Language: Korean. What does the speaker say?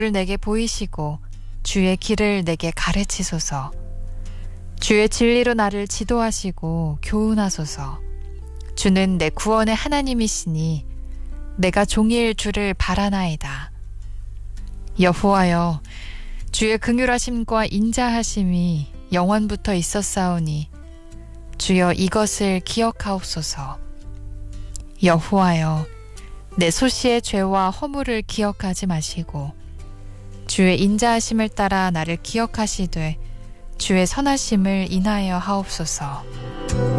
를 내게 보이시고 주의 길을 내게 가르치소서. 주의 진리로 나를 지도하시고 교훈하소서. 주는 내 구원의 하나님이시니 내가 종일 주를 바라나이다. 여호와여, 주의 긍휼하심과 인자하심이 영원부터 있었사오니 주여 이것을 기억하옵소서. 여호와여, 내 소시의 죄와 허물을 기억하지 마시고 주의 인자하심을 따라 나를 기억하시되 주의 선하심을 인하여 하옵소서.